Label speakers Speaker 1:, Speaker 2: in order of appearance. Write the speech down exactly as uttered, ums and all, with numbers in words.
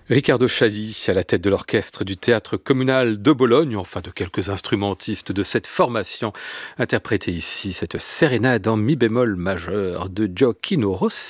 Speaker 1: Riccardo Chailly, à la tête de l'orchestre du Théâtre communal de Bologne, enfin de quelques instrumentistes de cette formation, interprétée ici cette sérénade en mi bémol majeur de Gioacchino Rossi.